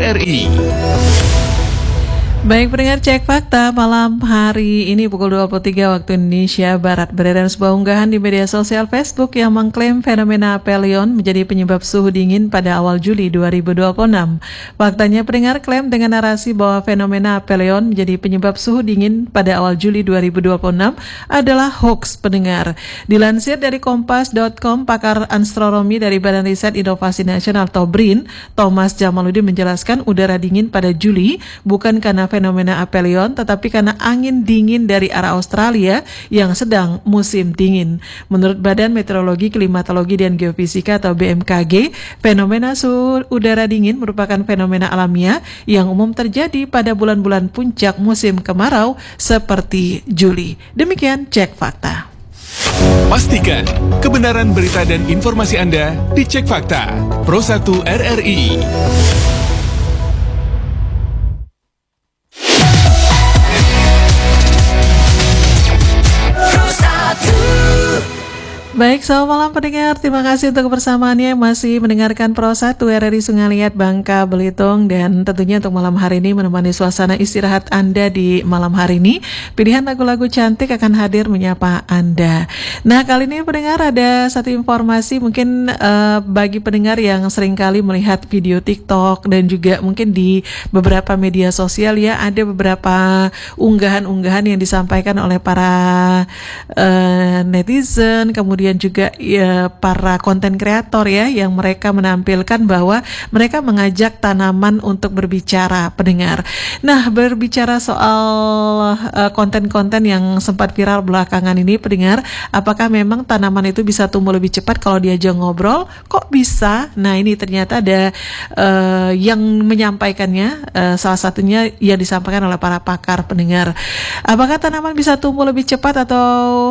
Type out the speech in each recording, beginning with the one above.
RRI. Baik pendengar Cek Fakta, malam hari ini pukul 23 waktu Indonesia Barat beredar sebuah unggahan di media sosial Facebook yang mengklaim fenomena Aphelion menjadi penyebab suhu dingin pada awal Juli 2026. Faktanya pendengar klaim dengan narasi bahwa fenomena Aphelion menjadi penyebab suhu dingin pada awal Juli 2026 adalah hoax pendengar. Dilansir dari kompas.com, pakar astronomi dari Badan Riset Inovasi Nasional atau BRIN, Thomas Jamaluddin menjelaskan udara dingin pada Juli bukan karena fenomena Aphelion, tetapi karena angin dingin dari arah Australia yang sedang musim dingin. Menurut Badan Meteorologi, Klimatologi, dan Geofisika atau BMKG, fenomena suhu udara dingin merupakan fenomena alamiah yang umum terjadi pada bulan-bulan puncak musim kemarau seperti Juli. Demikian Cek Fakta. Pastikan kebenaran berita dan informasi Anda di Cek Fakta Pro 1 RRI. Baik, selamat malam pendengar. Terima kasih untuk kebersamaannya masih mendengarkan Pro 1 RRI Sungai Liat Bangka Belitung, dan tentunya untuk malam hari ini menemani suasana istirahat Anda di malam hari ini. Pilihan lagu-lagu cantik akan hadir menyapa Anda. Nah, kali ini pendengar ada satu informasi mungkin bagi pendengar yang seringkali melihat video TikTok dan juga mungkin di beberapa media sosial ya, ada beberapa unggahan-unggahan yang disampaikan oleh para netizen, kemudian juga ya, para konten kreator ya, yang mereka menampilkan bahwa mereka mengajak tanaman untuk berbicara pendengar. Nah, berbicara soal konten-konten yang sempat viral belakangan ini pendengar, apakah memang tanaman itu bisa tumbuh lebih cepat kalau diajak ngobrol? Kok bisa? Nah, ini ternyata ada yang menyampaikannya, salah satunya yang disampaikan oleh para pakar pendengar. Apakah tanaman bisa tumbuh lebih cepat atau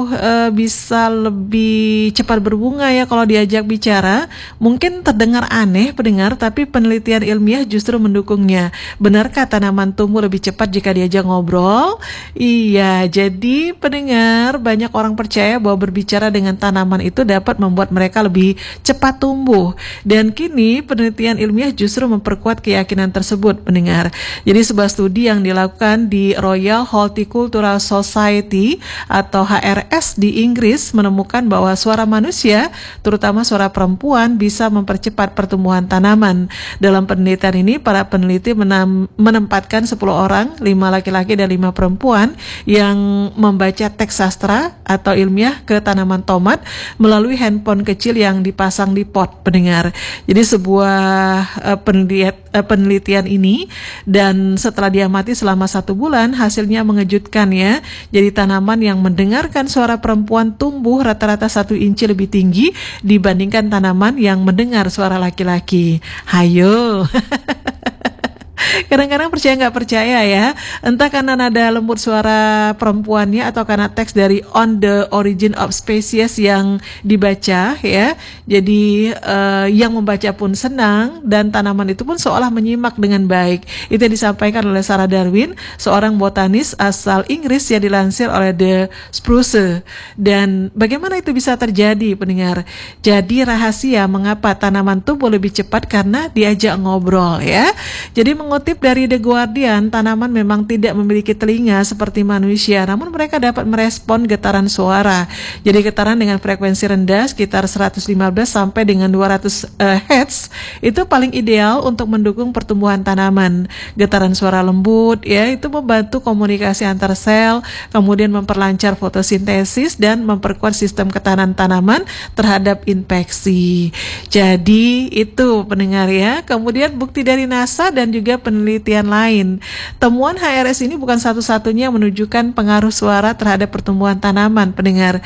bisa lebih cepat berbunga ya kalau diajak bicara? Mungkin terdengar aneh pendengar, tapi penelitian ilmiah justru mendukungnya. Benarkah tanaman tumbuh lebih cepat jika diajak ngobrol? Iya, jadi pendengar, banyak orang percaya bahwa berbicara dengan tanaman itu dapat membuat mereka lebih cepat tumbuh. Dan kini penelitian ilmiah justru memperkuat keyakinan tersebut pendengar. Jadi sebuah studi yang dilakukan di Royal Horticultural Society atau HRS di Inggris menemukan bahwa suara manusia, terutama suara perempuan, bisa mempercepat pertumbuhan tanaman. Dalam penelitian ini, para peneliti menempatkan 10 orang, 5 laki-laki dan 5 perempuan, yang membaca teks sastra atau ilmiah ke tanaman tomat melalui handphone kecil yang dipasang di pot pendengar. Jadi sebuah penelitian ini, dan setelah diamati selama 1 bulan, hasilnya mengejutkan ya. Jadi tanaman yang mendengarkan suara perempuan tumbuh rata-rata 1 inci lebih tinggi dibandingkan tanaman yang mendengar suara laki-laki. Hayo. Kadang-kadang percaya nggak percaya ya, entah karena nada lembut suara perempuannya atau karena teks dari On the Origin of Species yang dibaca ya. Jadi yang membaca pun senang, dan tanaman itu pun seolah menyimak dengan baik. Itu yang disampaikan oleh Sarah Darwin, seorang botanis asal Inggris yang dilansir oleh The Spruce. Dan bagaimana itu bisa terjadi pendengar? Jadi rahasia mengapa tanaman tumbuh lebih cepat karena diajak ngobrol ya. Jadi mengutip dari The Guardian, tanaman memang tidak memiliki telinga seperti manusia, namun mereka dapat merespon getaran suara. Jadi getaran dengan frekuensi rendah sekitar 115 sampai dengan 200 Hz itu paling ideal untuk mendukung pertumbuhan tanaman. Getaran suara lembut ya, itu membantu komunikasi antar sel, kemudian memperlancar fotosintesis dan memperkuat sistem ketahanan tanaman terhadap infeksi. Jadi itu pendengar ya. Kemudian bukti dari NASA dan juga penelitian lain. Temuan HRS ini bukan satu-satunya yang menunjukkan pengaruh suara terhadap pertumbuhan tanaman pendengar.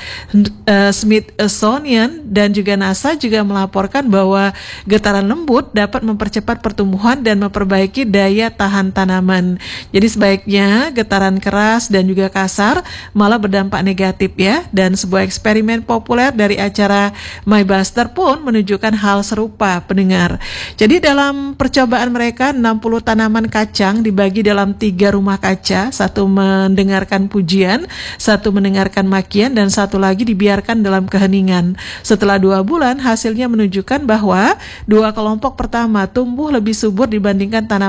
Smithsonian dan juga NASA juga melaporkan bahwa getaran lembut dapat mempercepat pertumbuhan dan memperbaiki daya tahan tanaman. Jadi sebaiknya getaran keras dan juga kasar malah berdampak negatif ya. Dan sebuah eksperimen populer dari acara My Buster pun menunjukkan hal serupa pendengar. Jadi dalam percobaan mereka, 60 tanaman kacang dibagi dalam 3 rumah kaca, satu mendengarkan pujian, satu mendengarkan makian, dan satu lagi dibiarkan dalam keheningan. Setelah 2 bulan, hasilnya menunjukkan bahwa 2 kelompok pertama tumbuh lebih subur dibandingkan tanaman